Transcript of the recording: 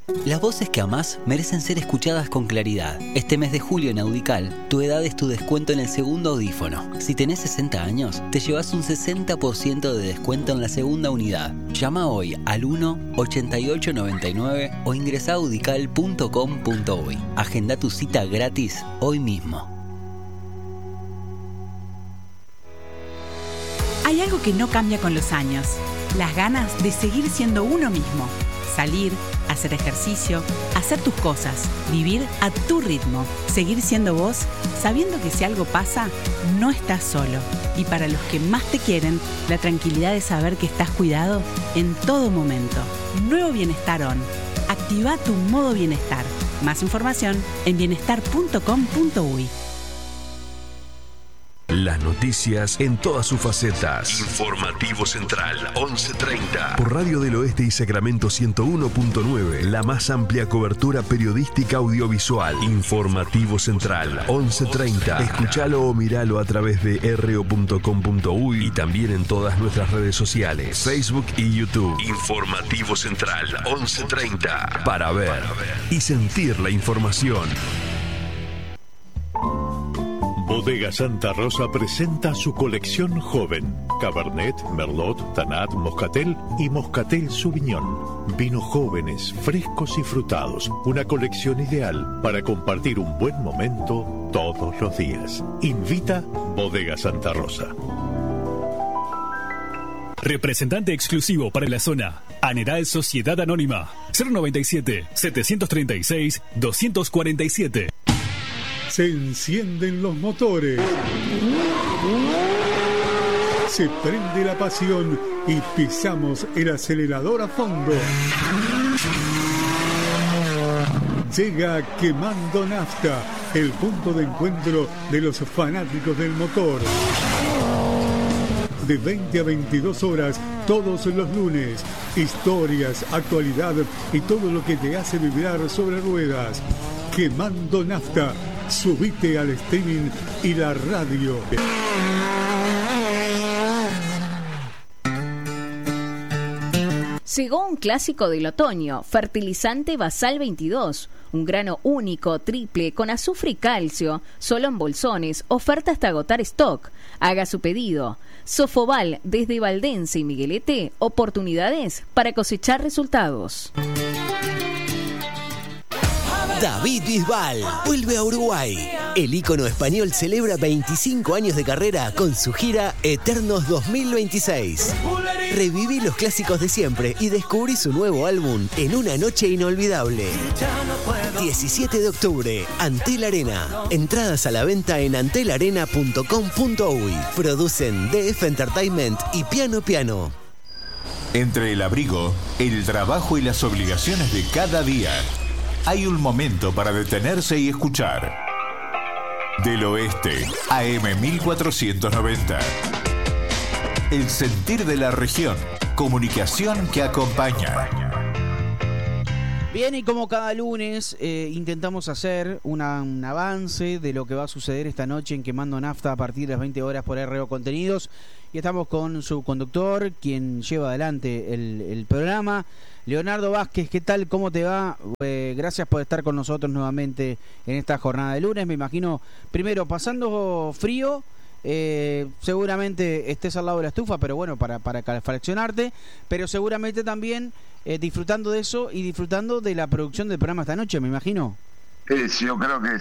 Las voces que amás merecen ser escuchadas con claridad. Este mes de julio en Audical, tu edad es tu descuento en el segundo audífono. Si tenés 60 años, te llevas un 60% de descuento en la segunda unidad. Llama hoy al 1-8899 o ingresa a audical.com.uy. Agenda tu cita gratis hoy mismo. Hay algo que no cambia con los años: las ganas de seguir siendo uno mismo. Salir, hacer ejercicio, hacer tus cosas, vivir a tu ritmo, seguir siendo vos, sabiendo que si algo pasa, no estás solo. Y para los que más te quieren, la tranquilidad de saber que estás cuidado en todo momento. Nuevo Bienestar On. Activa tu modo bienestar. Más información en bienestar.com.uy. Las noticias en todas sus facetas. Informativo Central, 11:30. Por Radio del Oeste y Sacramento 101.9. La más amplia cobertura periodística audiovisual. Informativo Central, 11:30. Escuchalo o miralo a través de ro.com.uy y también en todas nuestras redes sociales, Facebook y YouTube. Informativo Central, 11:30. Para ver y sentir la información. Bodega Santa Rosa presenta su colección joven: Cabernet, Merlot, Tanat, Moscatel y Moscatel Sauvignon. Vinos jóvenes, frescos y frutados. Una colección ideal para compartir un buen momento todos los días. Invita Bodega Santa Rosa. Representante exclusivo para la zona. Aneral Sociedad Anónima. 097-736-247. Se encienden los motores. Se prende la pasión y pisamos el acelerador a fondo. Llega Quemando Nafta, el punto de encuentro de los fanáticos del motor. De 20 a 22 horas, todos los lunes. Historias, actualidad y todo lo que te hace vibrar sobre ruedas. Quemando Nafta. Subite al streaming y la radio. Llegó un clásico del otoño, fertilizante Basal 22, un grano único, triple, con azufre y calcio, solo en bolsones, oferta hasta agotar stock. Haga su pedido. Sofobal, desde Valdense y Miguelete, oportunidades para cosechar resultados. David Bisbal vuelve a Uruguay. El ícono español celebra 25 años de carrera con su gira Eternos 2026. Reviví los clásicos de siempre y descubrí su nuevo álbum en una noche inolvidable. 17 de octubre, Antel Arena. Entradas a la venta en antelarena.com.uy. Producen DF Entertainment y Piano Piano. Entre el abrigo, el trabajo y las obligaciones de cada día, hay un momento para detenerse y escuchar. Del Oeste, AM 1490. El sentir de la región. Comunicación que acompaña. Bien, y como cada lunes intentamos hacer un avance de lo que va a suceder esta noche en Quemando Nafta a partir de las 20 horas por RO Contenidos. Y estamos con su conductor, quien lleva adelante el programa, Leonardo Vázquez. ¿Qué tal? ¿Cómo te va? Gracias por estar con nosotros nuevamente en esta jornada de lunes. Me imagino, primero, pasando frío, seguramente estés al lado de la estufa, pero bueno, para calefaccionarte, pero seguramente también disfrutando de eso y disfrutando de la producción del programa esta noche, me imagino. Yo creo que